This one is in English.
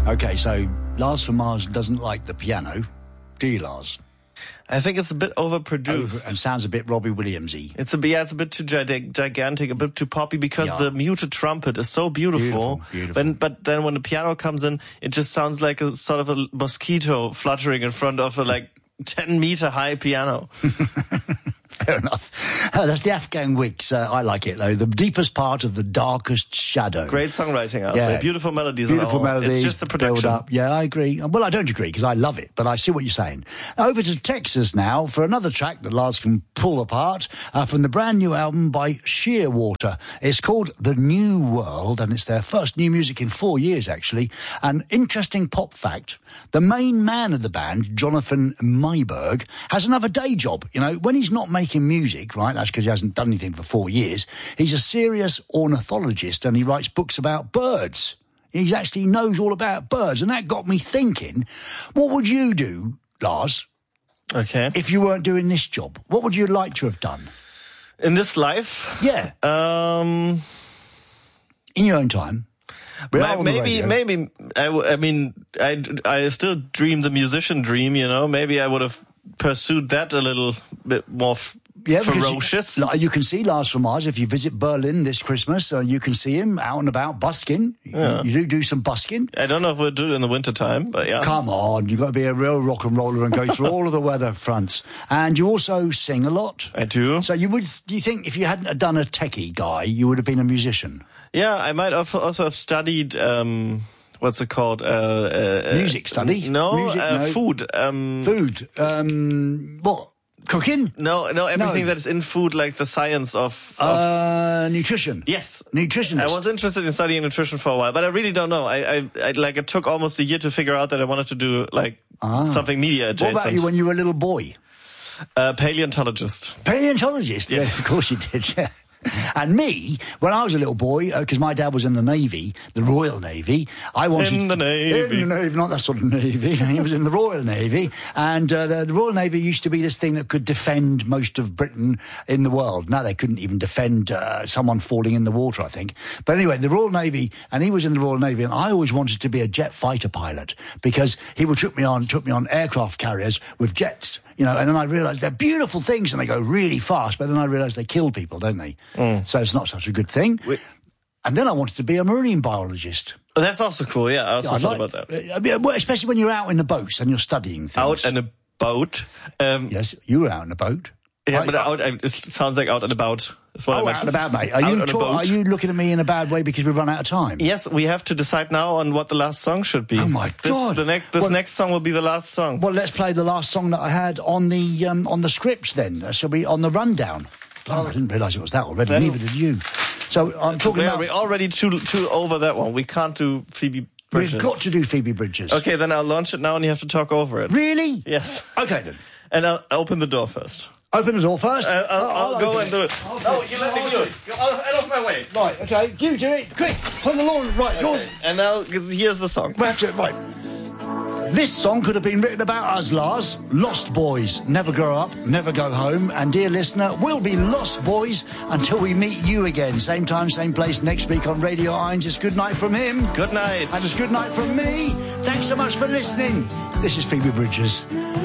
Okay, so Lars from Mars doesn't like the piano, do you, Lars? I think it's a bit overproduced. And sounds a bit Robbie Williams-y. It's a bit too gigantic, a bit too poppy, because the muted trumpet is so beautiful. Beautiful. But then when the piano comes in, it just sounds like a sort of a mosquito fluttering in front of a 10-meter high piano. Fair enough. That's the Afghan Wigs. I like it, though. The deepest part of the darkest shadow. Great songwriting, I'll say. Beautiful melodies. Beautiful melodies. It's just the production. Build up. Yeah, I agree. Well, I don't agree because I love it, but I see what you're saying. Over to Texas now for another track that Lars can pull apart from the brand new album by Shearwater. It's called The New World, and it's their first new music in 4 years, actually. An interesting pop fact. The main man of the band, Jonathan Myberg, has another day job. You know, when he's not making music, right, that's because he hasn't done anything for 4 years, he's a serious ornithologist and he writes books about birds. He actually knows all about birds, and that got me thinking, what would you do, Lars, if you weren't doing this job? What would you like to have done? In this life? Yeah. In your own time. Maybe. I still dream the musician dream. You know, maybe I would have pursued that a little bit more ferocious. You can see Lars from Mars if you visit Berlin this Christmas. You can see him out and about busking. Yeah. You do some busking. I don't know if we'll do it in the winter time, but yeah. Come on, you've got to be a real rock and roller and go through all of the weather fronts. And you also sing a lot. I do. So do you think if you hadn't done a techie guy, you would have been a musician? Yeah, I might also have studied, what's it called? Music study? No, food. Food. What? Cooking? No, everything that is in food, like the science of nutrition. Yes. Nutritionist. I was interested in studying nutrition for a while, but I really don't know. It took almost a year to figure out that I wanted to do, something media adjacent. What about you when you were a little boy? Paleontologist. Paleontologist? Yes. Of course you did, yeah. And me, when I was a little boy, because my dad was in the Navy, the Royal Navy, I wanted... In the Navy, not that sort of Navy. He was in the Royal Navy, and the Royal Navy used to be this thing that could defend most of Britain in the world. Now they couldn't even defend someone falling in the water, I think. But anyway, the Royal Navy, and he was in the Royal Navy, and I always wanted to be a jet fighter pilot, because he would took me on aircraft carriers with jets, you know, and then I realised they're beautiful things and they go really fast, but then I realised they kill people, don't they? So it's not such a good thing. And then I wanted to be a marine biologist. Oh, that's also cool, yeah. I also thought about that. Especially when you're out in the boats and you're studying things. Out in a boat? Yes, you were out in a boat. Yeah, but it sounds like out and about. That's what I out and about, mate. Are you looking at me in a bad way because we've run out of time? Yes, we have to decide now on what the last song should be. Oh, my God. This next song will be the last song. Well, let's play the last song that I had on the scripts then. Shall we, on the rundown? Oh, I didn't realise it was that already. Neither did you. So I'm talking about... We're already too over that one. We can't do Phoebe Bridgers. We've got to do Phoebe Bridgers. Okay, then I'll launch it now and you have to talk over it. Really? Yes. Okay, then. And I'll open the door first. Open the door first? I'll go and do it. No, you let me do it. Get off my way. Right, okay. You do it. Quick. Put the lawn. Right, okay. And now, here's the song. Right. This song could have been written about us, Lars. Lost boys. Never grow up, never go home. And dear listener, we'll be lost boys until we meet you again. Same time, same place next week on Radio Irons. It's good night from him. Good night. And it's good night from me. Thanks so much for listening. This is Phoebe Bridgers.